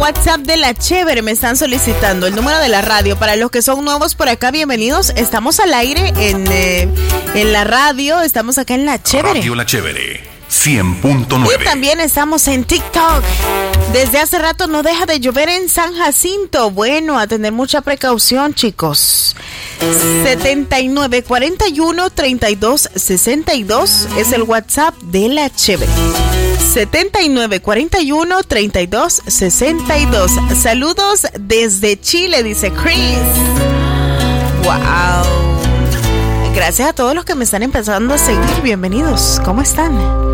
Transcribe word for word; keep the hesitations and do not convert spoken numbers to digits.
WhatsApp de La Chévere me están solicitando el número de la radio. Para los que son nuevos por acá, bienvenidos. Estamos al aire en, eh, en la radio. Estamos acá en La Chévere. Radio La Chévere, cien punto nueve. Y también estamos en TikTok. Desde hace rato no deja de llover en San Jacinto. Bueno, a tener mucha precaución, chicos. setenta y nueve cuarenta y uno treinta y dos sesenta y dos es el WhatsApp de La Chévere. setenta y nueve cuarenta y uno treinta y dos sesenta y dos. Saludos desde Chile, dice Chris. Wow. Gracias a todos los que me están empezando a seguir. Bienvenidos. ¿Cómo están?